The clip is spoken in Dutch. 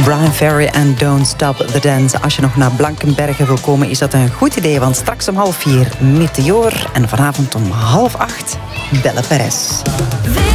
Brian Ferry en Don't Stop the Dance. Als je nog naar Blankenberge wil komen, is dat een goed idee. Want straks om 7:30 Meteor en vanavond om 7:30 Belle Perez.